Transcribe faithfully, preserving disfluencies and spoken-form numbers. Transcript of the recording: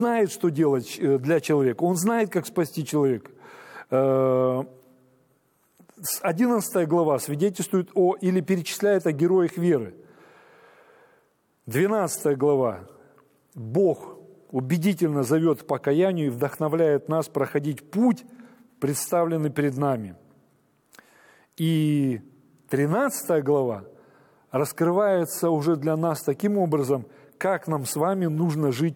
знает, что делать для человека, Он знает, как спасти человека. одиннадцатая глава свидетельствует о, или перечисляет о героях веры. двенадцатая глава. Бог убедительно зовет к покаянию и вдохновляет нас проходить путь, представленный перед нами. И тринадцатая глава раскрывается уже для нас таким образом, как нам с вами нужно жить